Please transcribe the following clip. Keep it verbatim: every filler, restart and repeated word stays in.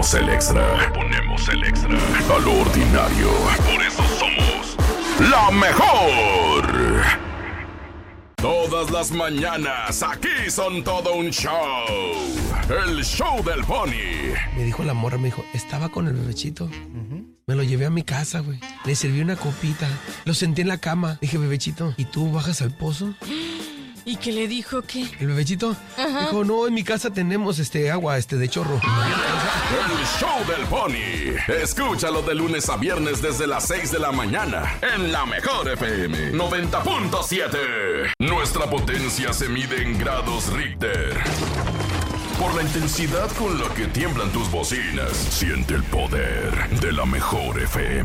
ponemos el extra. Le ponemos el extra. A lo ordinario. Por eso somos la mejor. Todas las mañanas, aquí son todo un show. El show del Pony. Me dijo la morra, me dijo, estaba con el bebechito. Uh-huh. Me lo llevé a mi casa, güey. Le serví una copita. Lo senté en la cama. Dije, bebechito, ¿y tú bajas al pozo? ¿Y qué le dijo qué? El bebechito Ajá. dijo, no, en mi casa tenemos este agua este de chorro. El show del Pony. Escúchalo de lunes a viernes desde las seis de la mañana en La Mejor F M noventa punto siete. Nuestra potencia se mide en grados Richter. Por la intensidad con la que tiemblan tus bocinas, siente el poder de La Mejor F M.